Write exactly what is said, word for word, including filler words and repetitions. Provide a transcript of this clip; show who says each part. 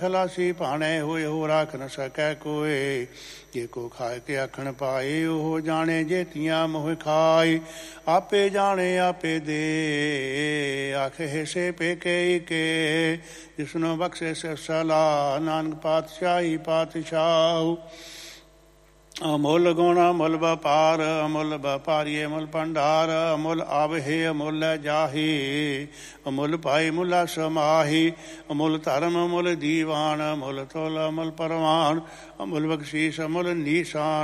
Speaker 1: ਖਲਾਸੀ ਭਾਣੇ ਹੋਏ ਹੋ ਰੱਖ ਨ ਸਕੈ ਕੋਏ। ਜੇ ਕੋ ਖਾਏ ਕੇ ਆਖਣ ਪਾਏ ਉਹ ਜਾਣੇ ਜੇਤੀਆਂ ਮੋਹ ਖਾਏ। ਆਪੇ ਜਾਣੇ ਆਪੇ ਦੇ ਆਖੇ ਹਿਸੇ ਪੇਕੇ ਕੇ। ਜਿਸਨੂੰ ਬਖਸ਼ੇ ਸਿਫ ਸਲਾਹ ਨਾਨਕ ਪਾਤਸ਼ਾਹੀ ਪਾਤਸ਼ਾਹ। ਅਮੁੱਲ ਗੁਣ ਅਮੁੱਲ ਵਪਾਰ ਅਮੁੱਲ ਵਪਾਰੀ ਅਮੁੱਲ ਭੰਡਾਰ। ਅਮੁੱਲ ਆਵਹਿ ਅਮੁੱਲ ਜਾਹੀ ਅਮੁੱਲ ਭਾਈ ਮੁਲਾ ਸਮਾਹੀ। ਅਮੁੱਲ ਧਰਮ ਅਮੁੱਲ ਦੀਵਾਨ ਅਮੁੱਲ ਤੁਲ ਅਮੁੱਲ ਪਰਵਾਨ। ਅਮੁੱਲ ਬਖਸ਼ੀਸ਼ ਅਮੁੱਲ ਨੀਸ਼ਾਨ।